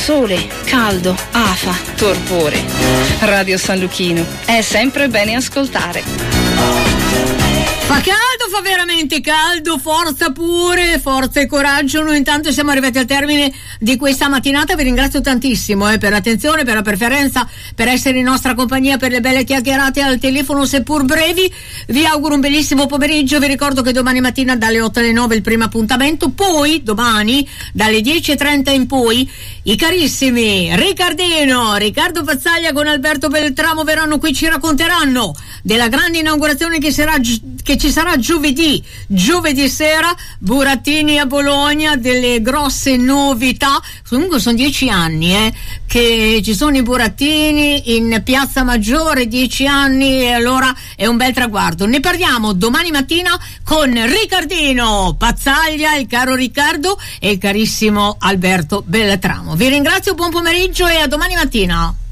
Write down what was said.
sole, caldo, afa, torpore. Radio San Luchino è sempre bene ascoltare. Fa caldo, fa veramente caldo, forza pure, forza e coraggio. Noi intanto siamo arrivati al termine di questa mattinata. Vi ringrazio tantissimo per l'attenzione, per la preferenza, per essere in nostra compagnia, per le belle chiacchierate al telefono seppur brevi. Vi auguro un bellissimo pomeriggio. Vi ricordo che domani mattina dalle 8 alle 9 il primo appuntamento, poi domani dalle 10:30 in poi i carissimi Riccardo Pazzaglia con Alberto Beltramo verranno qui, ci racconteranno della grande inaugurazione che ci sarà giovedì sera, Burattini a Bologna, delle grosse novità. Comunque sono 10 anni che ci sono i burattini in Piazza Maggiore, 10 anni, e allora è un bel traguardo. Ne parliamo domani mattina con Riccardino Pazzaglia, il caro Riccardo, e il carissimo Alberto Beltramo. Vi ringrazio, buon pomeriggio e a domani mattina.